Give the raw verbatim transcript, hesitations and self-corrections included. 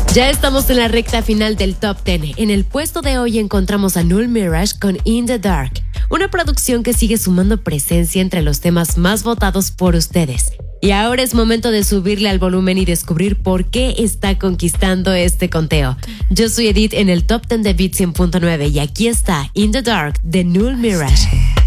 Ya estamos en la recta final del Top diez. En el puesto de hoy encontramos a Null Mirage con In the Dark, una producción que sigue sumando presencia entre los temas más votados por ustedes. Y ahora es momento de subirle al volumen y descubrir por qué está conquistando este conteo. Yo soy Edith en el Top diez de Beat cien punto nueve y aquí está In the Dark de Null Mirage.